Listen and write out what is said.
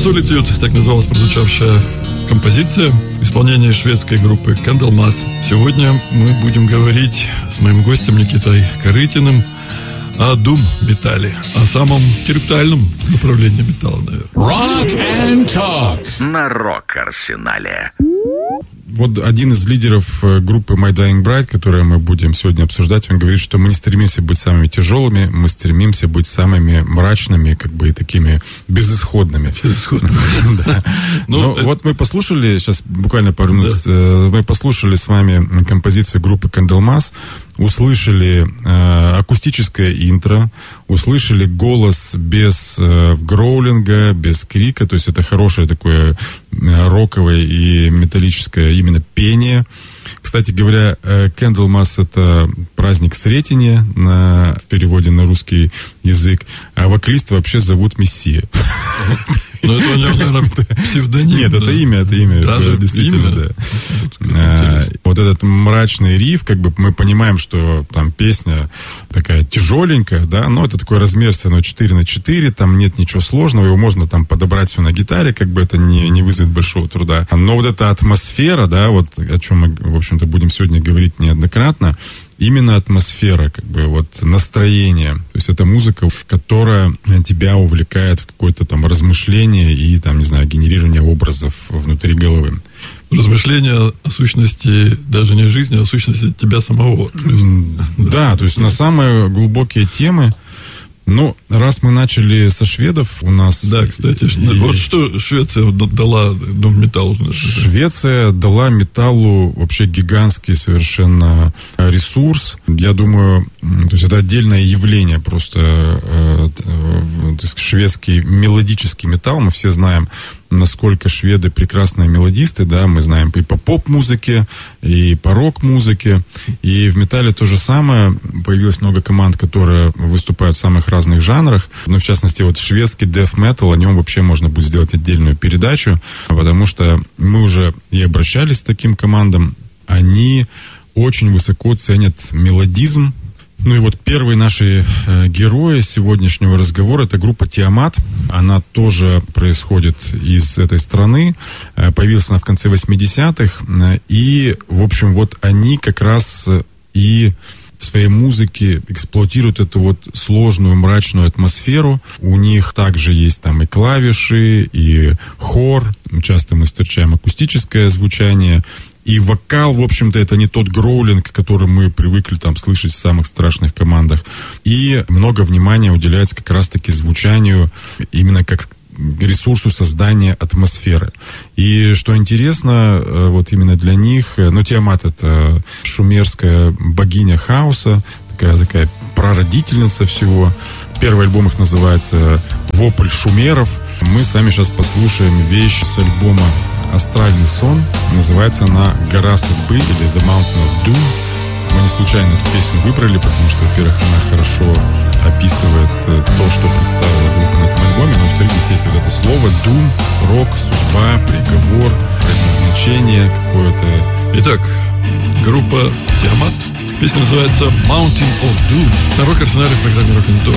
Solitude, так называлась прозвучавшая композиция в исполнении шведской группы Candlemass. Сегодня мы будем говорить с моим гостем Никитой Корытиным о дум-металле, о самом интеллектуальном направлении металла, наверное. Rock and Talk на Рок-Арсенале. Вот один из лидеров группы My Dying Bride, которую мы будем сегодня обсуждать, он говорит, что мы не стремимся быть самыми тяжелыми, мы стремимся быть самыми мрачными, как бы и такими безысходными. Ну, вот мы послушали, сейчас буквально пару минут, мы послушали с вами композицию группы Candlemass, услышали акустическое интро, услышали голос без гроулинга, без крика, то есть это хорошее такое роковое и металлическое именно пение. Кстати говоря, Candlemass — это праздник Сретения в переводе на русский язык, а вокалиста вообще зовут Мессия. Ну, это у него, наверное, псевдоним. Нет, это имя. Даже действительно, имя? Да. Вот этот мрачный риф, как бы мы понимаем, что там песня такая тяжеленькая, да, но это такой размер, все равно 4/4, там нет ничего сложного, его можно там подобрать все на гитаре, как бы это не вызовет большого труда. Но вот эта атмосфера, да, вот о чем мы, в общем-то, будем сегодня говорить неоднократно, именно атмосфера, как бы вот настроение. То есть это музыка, которая тебя увлекает в какое-то там размышление и там, не знаю, генерирование образов внутри головы. Размышления о сущности даже не жизни, а о сущности тебя самого. Да, то есть на самые глубокие темы. Ну, раз мы начали со шведов, у нас... Да, кстати, вот что Швеция дала металлу? Швеция дала металлу вообще гигантский совершенно ресурс. Я думаю, то есть это отдельное явление просто. Шведский мелодический металл, мы все знаем, насколько шведы прекрасные мелодисты, да, мы знаем и по поп-музыке, и по рок-музыке, и в металле то же самое. Появилось много команд, которые выступают в самых разных жанрах, но в частности вот шведский death metal, о нем вообще можно будет сделать отдельную передачу, потому что мы уже и обращались к таким командам, они очень высоко ценят мелодизм. Ну и вот первые наши герои сегодняшнего разговора — это группа Tiamat. Она тоже происходит из этой страны. Появилась она в конце 80-х. И, в общем, вот они как раз и в своей музыке эксплуатируют эту вот сложную, мрачную атмосферу. У них также есть там и клавиши, и хор. Часто мы встречаем акустическое звучание. И вокал, в общем-то, это не тот гроулинг, который мы привыкли там слышать в самых страшных командах. И много внимания уделяется как раз-таки звучанию именно как ресурсу создания атмосферы. И что интересно, вот именно для них, ну, Тиамат — это шумерская богиня хаоса, такая прародительница всего. Первый альбом их называется «Вопль шумеров». Мы с вами сейчас послушаем вещь с альбома «Астральный сон». Называется она «Гора судьбы» или «The Mountain of Doom». Мы не случайно эту песню выбрали, потому что, во-первых, она хорошо описывает то, что представила группа на этом альбоме, но, во-вторых, здесь есть вот это слово «Doom», «рок», «судьба», «приговор», «предназначение» какое-то. Итак, группа Tiamat. Песня называется «Mountain of Doom». На Рок-Арсенале в программе «Рок-н-Ролл».